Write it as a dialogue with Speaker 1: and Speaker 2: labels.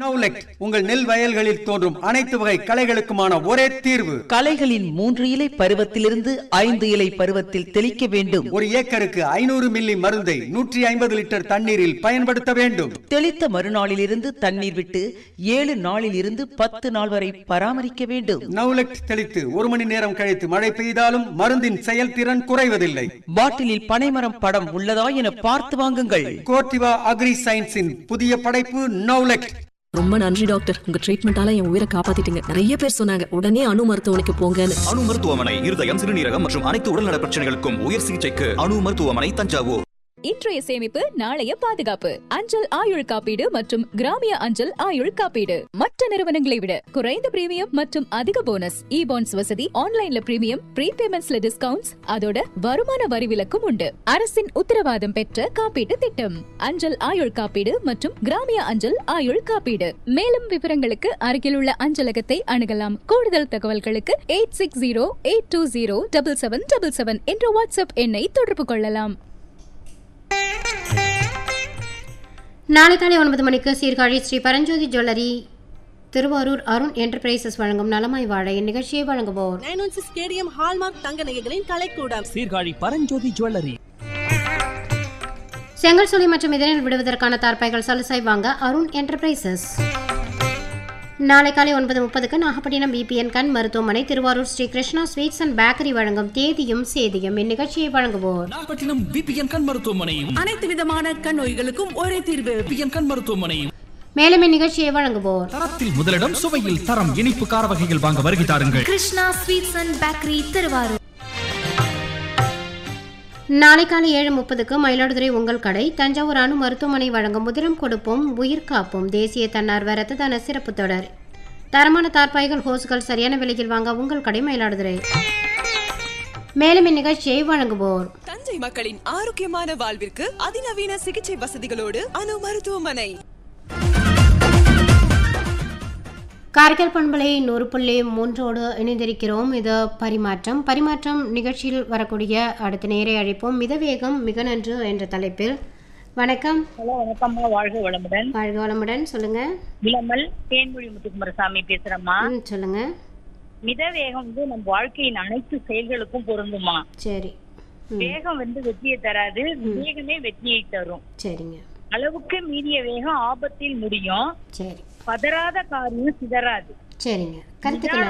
Speaker 1: நௌலெக்ட் உங்கள் நெல் வயல்களில் தோன்றும் அனைத்து வகை களைகளுக்குமான ஒரே தீர்வு.
Speaker 2: களைகளின் 3 இலை பருவத்திலிருந்து 5 இலை பருவத்தில் தெளிக்க வேண்டும்.
Speaker 1: ஒரு ஏக்கருக்கு 500 மில்லி மருந்தை 150 லிட்டர் தண்ணீரில் பயன்படுத்த வேண்டும்.
Speaker 2: தெளித்த மறுநாளிலிருந்து தண்ணீர் விட்டு 7 நாளில் இருந்து 10 நாள் வரை பராமரிக்க வேண்டும்.
Speaker 1: நௌலெக்ட் தெளித்து 1 மணி நேரம் கழித்து மழை பெய்தாலும் மருந்தின் செயல்திறன் குறைவதில்லை.
Speaker 2: பாட்டிலில் பனைமரம் படம் உள்ளதா என பார்த்து வாங்குங்கள்.
Speaker 1: கோர்டிவா அக்ரி சயின்ஸின் புதிய படைப்பு நௌலெக்ட்.
Speaker 3: ரொம்ப நன்றி டாக்டர், உங்க ட்ரீட்மெண்டால என் உயிரை காப்பாத்திட்டீங்க. நிறைய பேர் சொன்னாங்க உடனே அணு மருத்துவமனைக்கு போங்கன்னு.
Speaker 4: அணு மருத்துவமனை இருதயம், சிறுநீரகம் மற்றும் அனைத்து உடல்நல பிரச்சனைகளுக்கும் உயர் சிகிச்சைக்கு அணு மருத்துவமனை, தஞ்சாவூர்.
Speaker 5: இன்றைய சேமிப்பு நாளைய பாதுகாப்பு. அஞ்சல் ஆயுள் காப்பீடு மற்றும் கிராமிய அஞ்சல் ஆயுள் காப்பீடு மற்ற நிறுவனங்களை விட குறைந்த பிரீமியம் மற்றும் அதிக போனஸ். இ பாண்ட்ஸ் வசதி, ஆன்லைன்ல பிரீமியம், ப்ரீபேமெண்ட்ஸ்ல டிஸ்கவுண்ட்ஸ், அதோட வருமான வரி விலக்கும் உண்டு. அரசின் உத்தரவாதம் பெற்ற காப்பீட்டு திட்டம் அஞ்சல் ஆயுள் காப்பீடு மற்றும் கிராமிய அஞ்சல் ஆயுள் காப்பீடு. மேலும் விவரங்களுக்கு அருகில் உள்ள அஞ்சலகத்தை அணுகலாம். கூடுதல் தகவல்களுக்கு 8608207777 என்ற வாட்ஸ்அப் எண்ணை தொடர்பு கொள்ளலாம்.
Speaker 6: நாளை காலை 9 மணிக்கு சீர்காழி ஸ்ரீ பரஞ்சோதி ஜுவல்லரி திருவாரூர் அருண் என்டர்பிரைசஸ் வழங்கும் நலமாய் வாழ இந்நிகழ்ச்சியை வழங்குவோர்
Speaker 7: 916 ஸ்டேடியம் ஹால்மார்க் தங்க நகைகளின் கலைக்கூடம்
Speaker 8: சீர்காழி பரஞ்சோதி ஜுவல்லரி.
Speaker 6: செங்கல் சோலை மற்றும் இதனில் விடுவதற்கான தார்பாய்கள் சலுசாய் வாங்க அருண் என்டர்பிரைசஸ். நாளை காலை 9:30க்கு நாகப்பட்டினம் பிபிஎன் கண் மருத்துவமனை Thiruvarur Sri Krishna sweets and bakery வழங்கும் தேதியும் சேதியும் இந்நிகழ்ச்சியை வழங்குவோர்
Speaker 8: நாகப்பட்டினம் பிபிஎன் கண் மருத்துவமனையும்
Speaker 7: அனைத்து விதமான கண் நோய்களுக்கும் ஒரே தீர்வு
Speaker 8: பிபிஎன் கண் மருத்துவமனையும்.
Speaker 6: மேலும் இந்நிகழ்ச்சியை வழங்குவோர்
Speaker 8: தரத்தில் முதலிடம், சுவையில் தரம், இனிப்பு கார வகைகள் வாங்க வருகை தாருங்கள்.
Speaker 6: Krishna sweets and bakery Thiruvarur. நாளை காலை 7:30க்கு மயிலாடுதுறை உங்கள் கடை தஞ்சாவூர் அணு மருத்துவமனை வழங்கும் முதிரம் கொடுப்போம் உயிர் காப்போம் தேசிய தன்னார்வ இரத்த தான சிறப்பு தொடர். தரமான தார்பாய்கள், ஹோஸ்கள் சரியான விலையில் வாங்க உங்கள் கடை மயிலாடுதுறை. மேலும் இந்நிகழ்ச்சியை வழங்குவோர்
Speaker 7: தஞ்சை மக்களின் ஆரோக்கியமான வாழ்விற்கு அதிநவீன சிகிச்சை வசதிகளோடு அணு மருத்துவமனை.
Speaker 6: காரைக்கால் பண்பலை 100.3 இணைந்திருக்கிறோம். இது பரிமாற்றம் நிகழ்ச்சியில் வரக்கூடிய அடுத்த நேரை அழைப்போம். மிதவேகம் மிக நன்று என்ற தலைப்பில். வணக்கம்.
Speaker 9: வணக்கம்மா, வாழ்க வளமுடன்.
Speaker 6: வாழ்க வளமுடன். சொல்லுங்க.
Speaker 9: விளமல் தேன்மொழி முத்துக்குமாரசாமி பேசுறேம்மா.
Speaker 6: சொல்லுங்க.
Speaker 9: மிதவேகம் நம்ம வாழ்க்கையின் அனைத்து செயல்களுக்கும் பொருந்துமா?
Speaker 6: சரி.
Speaker 9: வேகம் வெற்றியை தராது, வேகமே வெற்றியை தரும்.
Speaker 6: சரிங்க.
Speaker 9: அளவுக்கு மீறிய வேகம் ஆபத்தில் முடியும்.
Speaker 6: சரி.
Speaker 9: பதறாத காரியம் சிதறாது.
Speaker 6: சரிங்க. கருத்துக்கள்